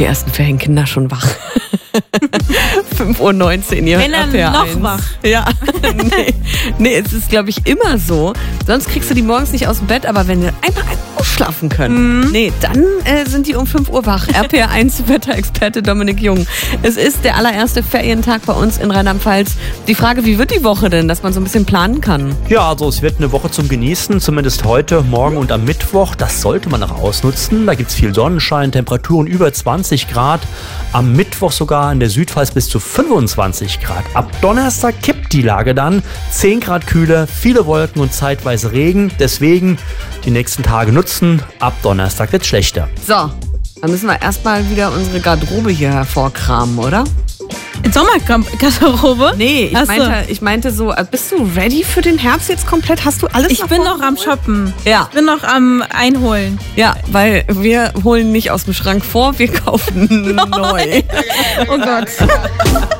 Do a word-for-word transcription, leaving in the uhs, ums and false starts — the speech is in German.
die ersten Ferienkinder schon wach. fünf Uhr neunzehn, ihr Wenn hört er noch eins. wach. Ja, nee, nee, es ist, glaube ich, immer so. Sonst kriegst du die morgens nicht aus dem Bett, aber wenn wir einmal ausschlafen können, Mhm. nee, dann äh, sind die um fünf Uhr wach. R P R eins Wetterexperte Dominik Jung. Es ist der allererste Ferientag bei uns in Rheinland-Pfalz. Die Frage, wie wird die Woche denn, dass man so ein bisschen planen kann? Ja, also es wird eine Woche zum Genießen, zumindest heute, morgen und am Mittwoch. Das sollte man auch ausnutzen. Da gibt es viel Sonnenschein, Temperaturen über zwanzig Grad. Am Mittwoch sogar in der Südpfalz bis zu fünfundzwanzig Grad. Ab Donnerstag kippt die Lage dann. zehn Grad kühler, viele Wolken und zeitweise Regen. Deswegen die nächsten Tage nutzen. Ab Donnerstag wird es schlechter. So, dann müssen wir erstmal wieder unsere Garderobe hier hervorkramen, oder? Sommergarderobe? Nee, ich Ach so. meinte, ich meinte so, äh, bist du ready für den Herbst jetzt komplett? Hast du alles Ich nach bin vorne noch am geholt? Shoppen. Ja. Ich bin noch am Einholen. Ja, weil wir holen nicht aus dem Schrank vor, wir kaufen neu. Oh Gott.